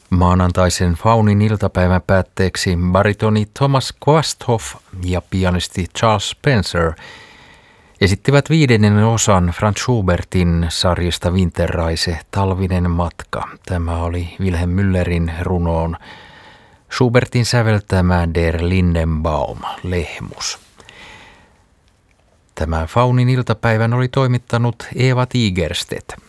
Maanantaisen Faunin iltapäivän päätteeksi baritoni Thomas Quasthoff ja pianisti Charles Spencer esittivät 5. osan Franz Schubertin sarjasta Winterreise, talvinen matka. Tämä oli Wilhelm Müllerin runoon Schubertin säveltämä Der Lindenbaum, lehmus. Tämän Faunin iltapäivän oli toimittanut Eeva Tigerstedt.